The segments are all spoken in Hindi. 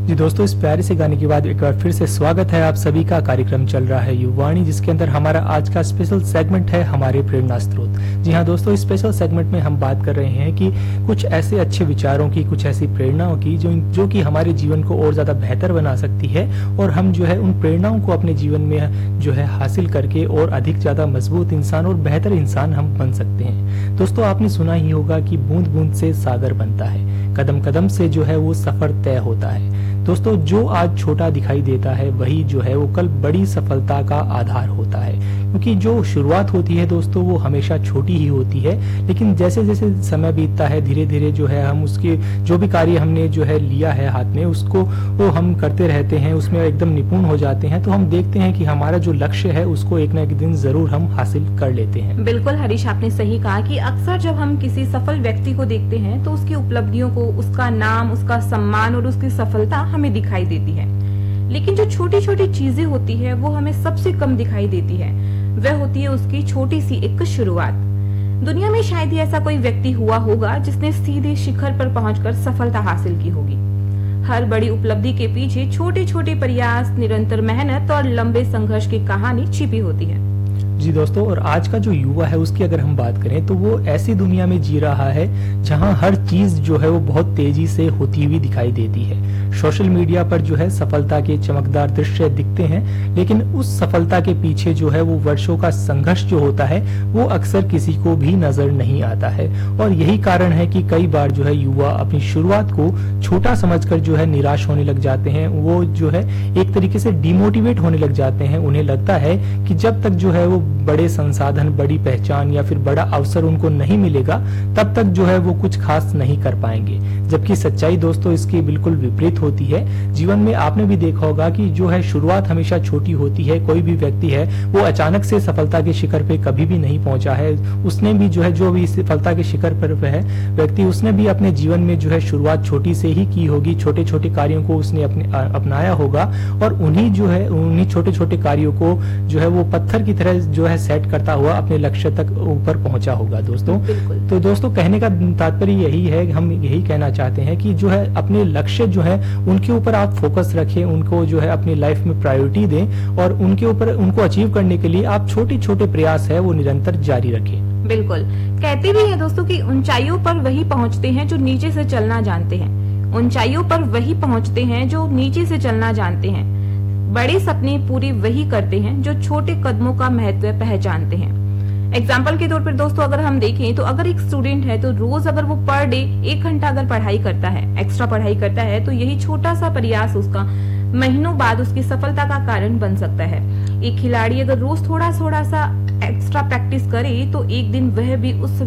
जी दोस्तों, इस प्यारे से गाने के बाद एक बार फिर से स्वागत है आप सभी का। कार्यक्रम चल रहा है युवावाणी, जिसके अंदर हमारा आज का स्पेशल सेगमेंट है हमारे प्रेरणा स्रोत। जी हाँ दोस्तों, इस स्पेशल सेगमेंट में हम बात कर रहे हैं कि कुछ ऐसे अच्छे विचारों की, कुछ ऐसी प्रेरणाओं की जो कि हमारे जीवन को और ज्यादा बेहतर बना सकती है, और हम जो है उन प्रेरणाओं को अपने जीवन में जो है हासिल करके और अधिक ज्यादा मजबूत इंसान और बेहतर इंसान हम बन सकते हैं। दोस्तों, आपने सुना ही होगा कि बूंद बूंद से सागर बनता है, कदम कदम से जो है वो सफर तय होता है। दोस्तों, जो आज छोटा दिखाई देता है वही जो है वो कल बड़ी सफलता का आधार होता है, क्योंकि जो शुरुआत होती है दोस्तों वो हमेशा छोटी ही होती है, लेकिन जैसे जैसे समय बीतता है धीरे धीरे जो है हम उसके जो भी कार्य हमने जो है लिया है हाथ में उसको वो हम करते रहते हैं, उसमें एकदम निपुण हो जाते हैं, तो हम देखते हैं कि हमारा जो लक्ष्य है उसको एक न एक दिन जरूर हम हासिल कर लेते हैं। बिल्कुल हरीश, आपने सही कहा कि अक्सर जब हम किसी सफल व्यक्ति को देखते हैं तो उसकी उपलब्धियों को, उसका नाम, उसका सम्मान और उसकी सफलता हमें दिखाई देती है, लेकिन जो छोटी छोटी चीजें होती है वो हमें सबसे कम दिखाई देती है। वह होती है उसकी छोटी सी एक शुरुआत। दुनिया में शायद ही ऐसा कोई व्यक्ति हुआ होगा जिसने सीधे शिखर पर पहुंचकर सफलता हासिल की होगी। हर बड़ी उपलब्धि के पीछे छोटे छोटे प्रयास, निरंतर मेहनत और लंबे संघर्ष की कहानी छिपी होती है। जी दोस्तों, और आज का जो युवा है उसकी अगर हम बात करें तो वो ऐसी दुनिया में जी रहा है जहां हर चीज जो है वो बहुत तेजी से होती हुई दिखाई देती है। सोशल मीडिया पर जो है सफलता के चमकदार दृश्य दिखते हैं, लेकिन उस सफलता के पीछे जो है वो वर्षों का संघर्ष जो होता है वो अक्सर किसी को भी नजर नहीं आता है। और यही कारण है कि कई बार जो है युवा अपनी शुरुआत को छोटा समझकर जो है निराश होने लग जाते हैं। वो जो है एक तरीके से डिमोटिवेट होने लग जाते हैं। उन्हें लगता है कि जब तक जो है वो बड़े संसाधन, बड़ी पहचान या फिर बड़ा अवसर उनको नहीं मिलेगा तब तक जो है वो कुछ खास नहीं कर पाएंगे। जबकि सच्चाई दोस्तों इसकी बिल्कुल विपरीत होती है। जीवन में आपने भी देखा होगा कि जो है शुरुआत हमेशा छोटी होती है। कोई भी व्यक्ति है वो अचानक से सफलता के शिखर पे कभी भी नहीं पहुंचा है। उसने भी जो है जो भी सफलता के शिखर पर है व्यक्ति, उसने भी अपने जीवन में जो है शुरुआत छोटी से ही की होगी। छोटे छोटे कार्यों को उसने अपनाया होगा और उन्हीं छोटे छोटे कार्यों को जो है वो पत्थर की तरह जो है सेट करता हुआ अपने लक्ष्य तक ऊपर पहुंचा होगा दोस्तों। तो दोस्तों, कहने का तात्पर्य यही है, हम यही कहना चाहते हैं कि जो है अपने लक्ष्य जो है उनके ऊपर आप फोकस रखें, उनको जो है अपनी लाइफ में प्रायोरिटी दें और उनके ऊपर उनको अचीव करने के लिए आप छोटे छोटे प्रयास है वो निरंतर जारी रखें। बिल्कुल, कहते भी हैं दोस्तों कि ऊंचाइयों पर वही पहुंचते हैं जो नीचे से चलना जानते हैं। ऊंचाइयों पर वही पहुंचते हैं जो नीचे से चलना जानते हैं। बड़े सपने पूरी वही करते हैं जो छोटे कदमों का महत्व पहचानते हैं। एग्जाम्पल के तौर पर दोस्तों अगर हम देखें तो अगर एक स्टूडेंट है तो रोज अगर वो पर डे 1 घंटा अगर पढ़ाई करता है, एक्स्ट्रा पढ़ाई करता है, तो यही छोटा सा प्रयास उसका महीनों बाद उसकी सफलता का कारण बन सकता है। एक खिलाड़ी अगर रोज थोड़ा थोड़ा सा एक्स्ट्रा प्रैक्टिस करे तो एक दिन वह भी उस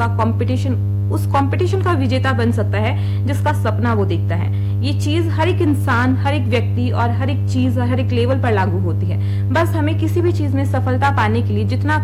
कंपटीशन का विजेता बन सकता है जिसका सपना वो देखता है। ये चीज हर एक इंसान, हर एक व्यक्ति और हर एक चीज हर एक लेवल पर लागू होती है। बस हमें किसी भी चीज में सफलता पाने के लिए जितना